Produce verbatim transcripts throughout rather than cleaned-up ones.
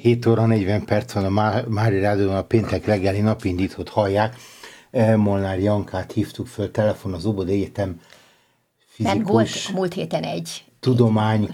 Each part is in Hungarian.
hét óra negyven perc van a Mária Rádióban, a péntek reggeli napindítót hallják. Molnár Jankát hívtuk föl telefon, az Óbudai Egyetem fizikus volt múlt héten egy tudomány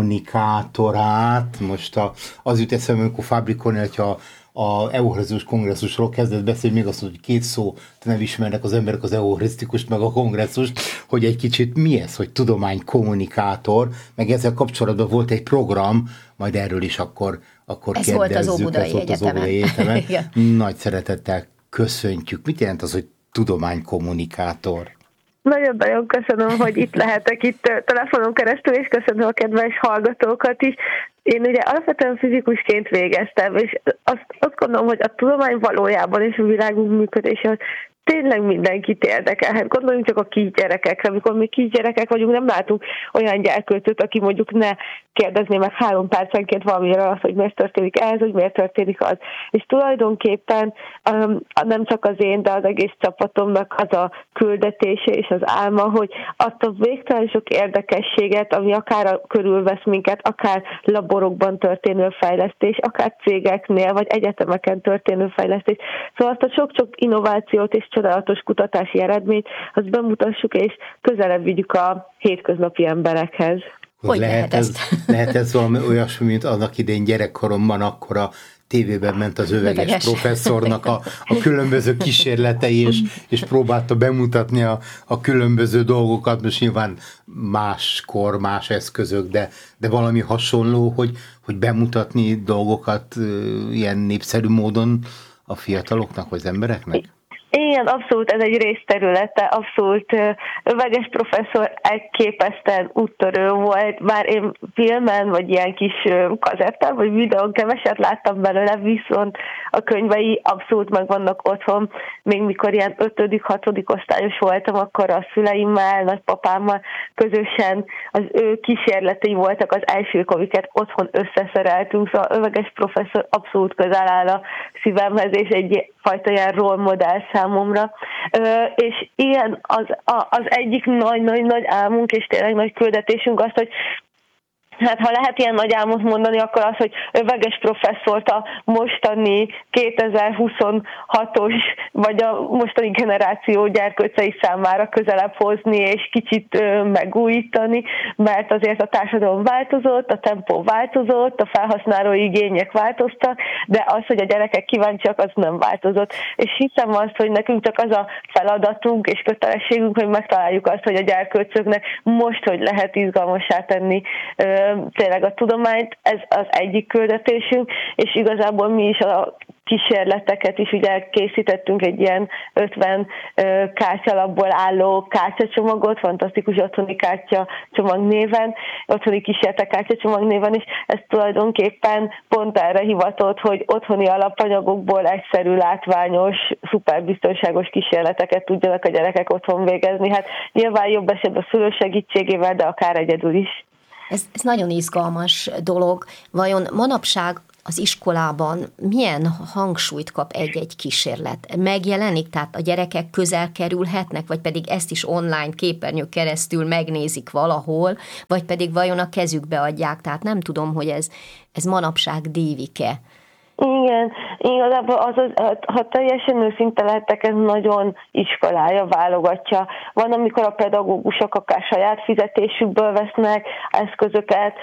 kommunikátorát. Most a, az jut eszembe, amikor Fábri Kornél, hogyha a eucharisztikus kongresszusról kezdett beszélni, még azt mondta, hogy két szó nem ismernek az emberek, az eucharisztikust meg a kongresszust, hogy egy kicsit mi ez, hogy tudománykommunikátor, meg ezzel kapcsolatban volt egy program, majd erről is akkor, akkor ez kérdezzük. Ez volt az Óbudai Egyetemen. Nagy szeretettel köszöntjük. Mit jelent az, hogy tudománykommunikátor? Nagyon-nagyon köszönöm, hogy itt lehetek itt telefonon keresztül, és köszönöm a kedves hallgatókat is. Én ugye alapvetően fizikusként végeztem, és azt, azt gondolom, hogy a tudomány valójában és a világunk működése tényleg mindenkit érdekel. Hát gondoljunk csak a kisgyerekekre, amikor mi kisgyerekek vagyunk, nem látunk olyan gyerkőcöt, aki mondjuk ne kérdezné meg három percenként valamiről azt, hogy miért történik ez, hogy miért történik az. És tulajdonképpen um, nem csak az én, de az egész csapatomnak az a küldetése és az álma, hogy azt a végtelen sok érdekességet, ami akár körülvesz minket, akár laborokban történő fejlesztés, akár cégeknél, vagy egyetemeken történő fejlesztés. Szóval azt a sok-sok innovációt és csodálatos kutatási eredményt, azt bemutassuk, és közelebb vigyük a hétköznapi emberekhez. Hogy lehet, lehet ez, ezt? lehet ez valami olyasmi, mint annak idején gyerekkoromban, akkor a tévében ment az öveges, öveges. professzornak a, a különböző kísérletei, és, és próbálta bemutatni a, a különböző dolgokat, most nyilván máskor, más eszközök, de, de valami hasonló, hogy, hogy bemutatni dolgokat ilyen népszerű módon a fiataloknak, vagy az embereknek? Igen, abszolút ez egy részterülete, abszolút öveges professzor elképesztően úttörő volt, bár én filmen, vagy ilyen kis kazettán, vagy videón keveset láttam belőle, viszont a könyvei abszolút megvannak otthon. Még mikor ilyen ötödik, hatodik osztályos voltam, akkor a szüleimmel, nagypapámmal közösen az ő kísérletei voltak az elsők, amiket otthon összeszereltünk, szóval öveges professzor abszolút közel áll a szívemhez, és egy fajta ilyen role modell számomra. Ö, és ilyen az, a, az egyik nagy-nagy-nagy álmunk, és tényleg nagy küldetésünk az, hogy hát ha lehet ilyen nagy álmot mondani, akkor az, hogy öveges professzort a mostani kétezer-huszonhatos, vagy a mostani generáció gyerkőcei számára közelebb hozni, és kicsit ö, megújítani, mert azért a társadalom változott, a tempó változott, a felhasználói igények változtak, de az, hogy a gyerekek kíváncsiak, az nem változott. És hiszem azt, hogy nekünk csak az a feladatunk és kötelességünk, hogy megtaláljuk azt, hogy a gyerkőcöknek most, hogy lehet izgalmassá tenni ö, tényleg a tudományt, ez az egyik küldetésünk, és igazából mi is a kísérleteket is ugye készítettünk, egy ilyen ötven kártyalapból álló kártyacsomagot, fantasztikus otthoni kártyacsomag néven, otthoni kísérletek kártyacsomag néven, és ez tulajdonképpen pont erre hivatott, hogy otthoni alapanyagokból egyszerű, látványos, szuperbiztonságos kísérleteket tudjanak a gyerekek otthon végezni. Hát nyilván jobb esetben a szülő segítségével, de akár egyedül is. Ez, ez nagyon izgalmas dolog. Vajon manapság az iskolában milyen hangsúlyt kap egy-egy kísérlet? Megjelenik, tehát a gyerekek közel kerülhetnek, vagy pedig ezt is online képernyők keresztül megnézik valahol, vagy pedig vajon a kezükbe adják? Tehát nem tudom, hogy ez, ez manapság dívik-e. Igen, igazából az, az, ha teljesen őszinte lehetek, ez nagyon iskolája válogatja. Van, amikor a pedagógusok akár saját fizetésükből vesznek eszközöket.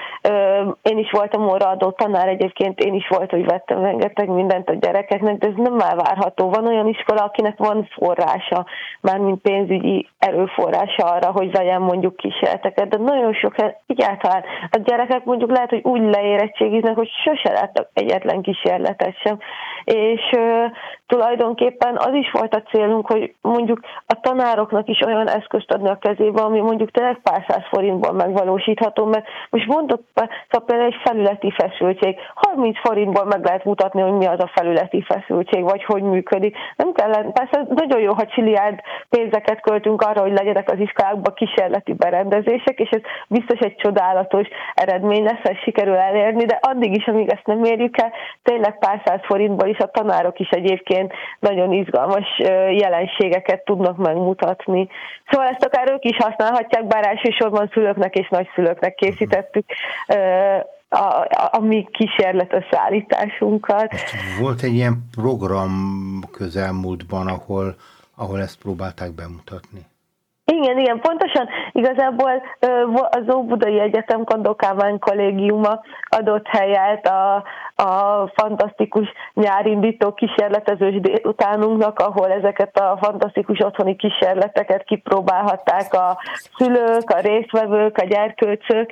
Én is voltam óraadó tanár, egyébként én is volt, hogy vettem rengeteg mindent a gyerekeknek, de ez nem elvárható. Van olyan iskola, akinek van forrása, mármint pénzügyi erőforrása arra, hogy vegyen mondjuk kísérleteket, de nagyon sok egyáltalán a gyerekek mondjuk lehet, hogy úgy leérettségiznek, hogy sose láttak egyetlen kísérletet sem. És uh, tulajdonképpen az is volt a célunk, hogy mondjuk a tanároknak is olyan eszközt adni a kezébe, ami mondjuk tényleg pár száz forintból megvalósítható, mert most mondok szóval például egy felületi feszültség. harminc forintból meg lehet mutatni, hogy mi az a felületi feszültség, vagy hogy működik. Nem kellene, persze nagyon jó, ha csiliárd pénzeket költünk arra, hogy legyenek az iskolákban kísérleti berendezések, és ez biztos egy csodálatos eredmény lesz, ezt sikerül elérni, de addig is, amíg ezt nem érjük el, tényleg pár száz forintból is a tanárok is egyébként nagyon izgalmas jelenségeket tudnak megmutatni. Szóval ezt akár ők is használhatják, bár elsősorban szülőknek és nagyszülőknek készítettük a, a, a mi kísérlet összeállításunkat. Volt egy ilyen program közelmúltban, ahol, ahol ezt próbálták bemutatni. Igen, igen, pontosan igazából az Óbudai Egyetem Kandó Kálmán kollégiuma adott helyet a, a fantasztikus nyárindító kísérletezős délutánunknak, ahol ezeket a fantasztikus otthoni kísérleteket kipróbálhatták a szülők, a résztvevők, a gyerkőcök,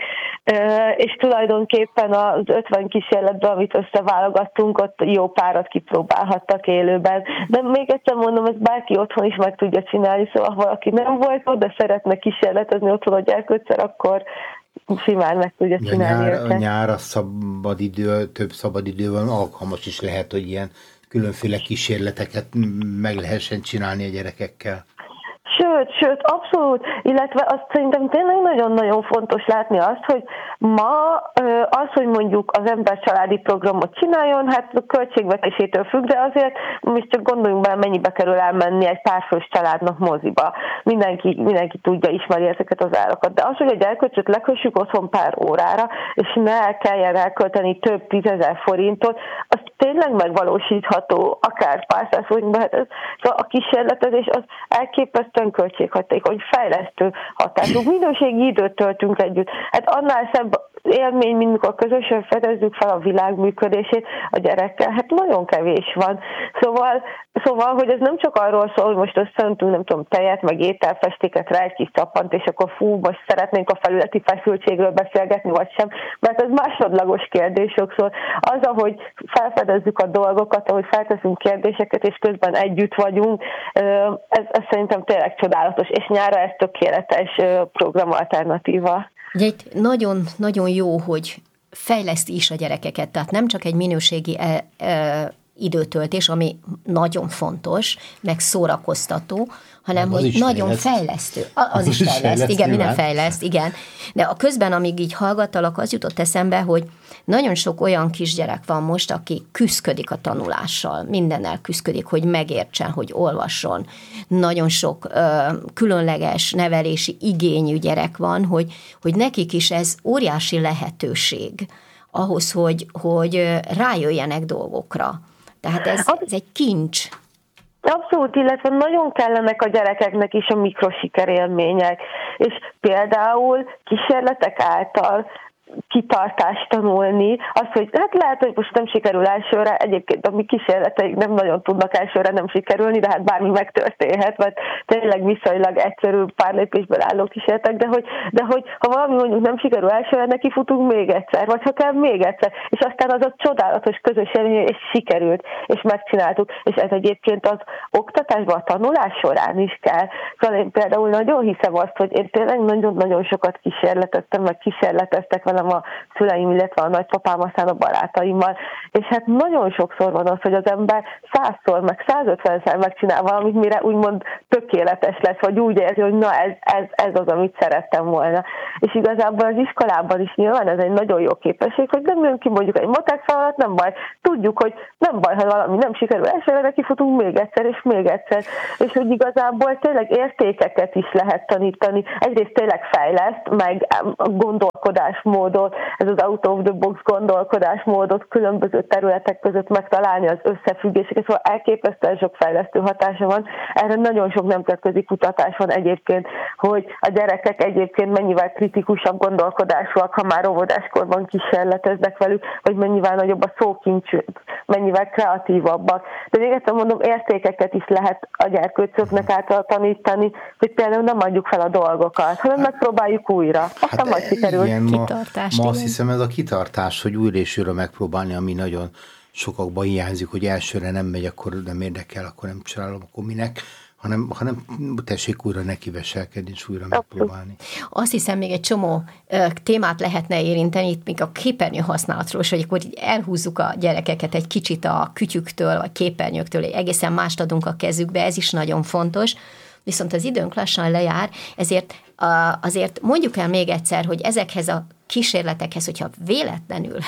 és tulajdonképpen az ötven kísérletben, amit összeválogattunk, ott jó párat kipróbálhattak élőben. De még egyszer mondom, ezt bárki otthon is meg tudja csinálni, szóval valaki nem volt, de szeretne kísérletezni otthon a gyerkőccel, akkor simán meg tudja csinálni a nyár, őket. A nyár a szabadidő, több szabadidő van, alkalmas is lehet, hogy ilyen különféle kísérleteket meg lehessen csinálni a gyerekekkel. Sőt, sőt, abszolút, illetve azt szerintem tényleg nagyon-nagyon fontos látni azt, hogy ma az, hogy mondjuk az ember családi programot csináljon, hát a költségvetésétől függ, de azért most csak gondoljunk bele, mennyibe kerül elmenni egy párfős családnak moziba. Mindenki, mindenki tudja, ismeri ezeket az árakat. De az, hogy a gyerkőcöt lekössük otthon pár órára, és ne kelljen elkölteni több tízezer forintot, az tényleg megvalósítható, akár pár száz forintban. Hát ez, szóval a kísérletezés az elképesztően költséghatékony, fejlesztő hatású, minőségi időt töltünk együtt. Hát annál szebb élmény, mint mikor közösen fedezzük fel a világ működését a gyerekkel, hát nagyon kevés van. Szóval, szóval, hogy ez nem csak arról szól, hogy most összeöntünk, nem tudom, tejet, meg ételfestéket rá egy kis csappant, és akkor fú, most szeretnénk a felületi feszültségről beszélgetni, vagy sem, mert ez másodlagos kérdés sokszor. Az, ahogy felfedezzük a dolgokat, ahogy felteszünk kérdéseket, és közben együtt vagyunk, ez, ez szerintem tényleg csodálatos, és nyára ez tökéletes programalternatíva. Ugye itt nagyon-nagyon jó, hogy fejleszti is a gyerekeket, tehát nem csak egy minőségi e, e, időtöltés, ami nagyon fontos, meg szórakoztató, hanem hogy nagyon fejleszt. fejlesztő. Az, az is fejleszt, fejleszt igen, minden fejleszt, igen. De a közben, amíg így hallgattalak, az jutott eszembe, hogy nagyon sok olyan kisgyerek van most, aki küszködik a tanulással, mindennel küszködik, hogy megértsen, hogy olvasson. Nagyon sok ö, különleges nevelési igényű gyerek van, hogy, hogy nekik is ez óriási lehetőség ahhoz, hogy, hogy rájöjjenek dolgokra. Tehát ez, ez egy kincs. Abszolút, illetve nagyon kellenek a gyerekeknek is a mikrosikerélmények, és például kísérletek által kitartást tanulni, az, hogy hát lehet, hogy most nem sikerül elsőre, egyébként a mi kísérleteik nem nagyon tudnak elsőre nem sikerülni, de hát bármi megtörténhet, mert tényleg viszonylag egyszerű pár lépésből álló kísérletek, de hogy, de hogy ha valami mondjuk nem sikerül elsőre, neki futunk még egyszer, vagy ha kell még egyszer, és aztán az a csodálatos közös élmény, és sikerült, és megcsináltuk, és ez egyébként az oktatásban, a tanulás során is kell. Szóval én például nagyon hiszem azt, hogy én tényleg nagyon-nagyon sokat kísérleteztem, meg kísérleteztek velem a szüleim, illetve a nagypapám, aztán a barátaimmal, és hát nagyon sokszor van az, hogy az ember százszor, meg százötvenszer megcsinál valamit, mire úgymond tökéletes lesz, vagy úgy érzi, hogy na ez, ez, ez az, amit szerettem volna. És igazából az iskolában is nyilván ez egy nagyon jó képesség, hogy nem jön ki mondjuk egy matek feladat, nem baj. Tudjuk, hogy nem baj, ha valami nem sikerül elsőre, de kifutunk még egyszer, és még egyszer. És hogy igazából tényleg értékeket is lehet tanítani. Egyrészt tényleg fejleszt, meg gondolkodásmódot, ez az out of the box gondolkodásmódot különböző területek között megtalálni az összefüggéseket, szóval elképesztően sok fejlesztő hatása van. Erre nagyon sok nemzetközi kutatás van egyébként, hogy a gyerekek egyébként mennyivel kritikusabb gondolkodásúak, ha már óvodáskorban kísérleteznek velük, vagy mennyivel nagyobb a szókincsük, mennyivel kreatívabbak. De még egyszer mondom, értékeket is lehet a gyerkőcöknek által tanítani, hogy például nem adjuk fel a dolgokat, hanem megpróbáljuk újra. Aztán hát majd sikerül. Ma, ma azt hiszem, ez a kitartás, hogy újra és újra megpróbálni, ami nagyon sokakban hiányzik, hogy elsőre nem megy, akkor nem érdekel, akkor nem csinálom, akkor minek, hanem, hanem tessék újra nekiveselkedni, és újra megpróbálni. Azt hiszem, még egy csomó témát lehetne érinteni, itt még a képernyő használatról, és hogy akkor így elhúzzuk a gyerekeket egy kicsit a kütyüktől, vagy képernyőktől, egészen mást adunk a kezükbe, ez is nagyon fontos. Viszont az időnk lassan lejár, ezért azért mondjuk el még egyszer, hogy ezekhez a kísérletekhez, hogyha véletlenül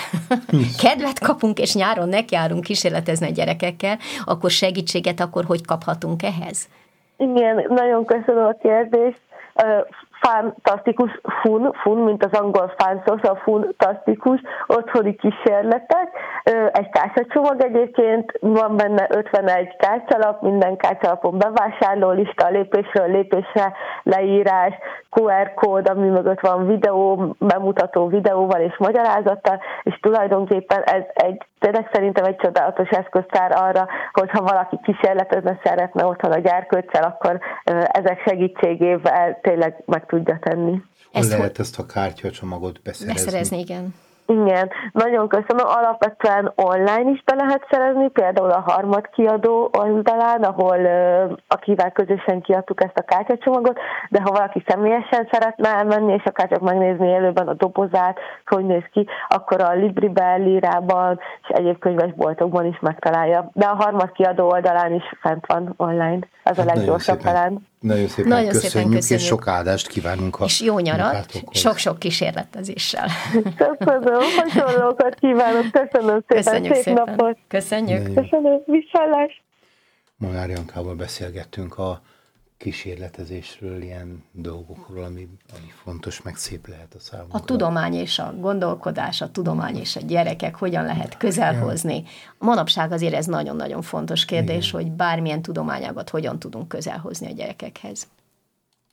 kedvet kapunk, és nyáron nekiárunk kísérletezni a gyerekekkel, akkor segítséget, akkor hogy kaphatunk ehhez? Igen, nagyon köszönöm a kérdést. fantasztikus, fun, fun, mint az angol fun, szóval fantasztikus otthoni kísérletek. Egy kártyacsomag egyébként, van benne ötvenegy kártyalap, minden kártyalapon bevásárló lista, lépésről lépésre leírás, kú er kód, ami mögött van videó, bemutató videóval és magyarázattal, és tulajdonképpen ez egy, tényleg szerintem egy csodálatos eszköztár arra, hogyha valaki kísérletezne, szeretne otthon a gyerkőccel, akkor ezek segítségével tényleg meg tudja tenni. Hol ezt lehet ezt a kártyacsomagot beszerezni? Beszerezni, igen. Igen, nagyon köszönöm. Alapvetően online is be lehet szerezni, például a Harmad kiadó oldalán, ahol uh, akivel közösen kiadtuk ezt a kártyacsomagot, de ha valaki személyesen szeretne elmenni, és akár csak megnézni élőben a dobozát, hogy néz ki, akkor a Libriben, Lírában és egyéb könyvesboltokban is megtalálja. De a Harmad kiadó oldalán is fent van online. Ez a leggyorsabb talán. Nagyon szépen Nagyon köszönjük, szépen köszönjük, és sok áldást kívánunk a és jó nyarat, sok-sok kísérletezéssel. Köszönöm, hasonlókat kívánok, köszönöm szépen, Köszönjük szép szépen. napot. Köszönjük. Köszönöm, viszontlátásra. Molnár Jankával beszélgettünk a kísérletezésről, ilyen dolgokról, ami, ami fontos, meg szép lehet a számunkra. A tudomány és a gondolkodás, a tudomány és a gyerekek hogyan lehet közelhozni. Manapság azért ez nagyon-nagyon fontos kérdés, igen, hogy bármilyen tudományágat hogyan tudunk közelhozni a gyerekekhez.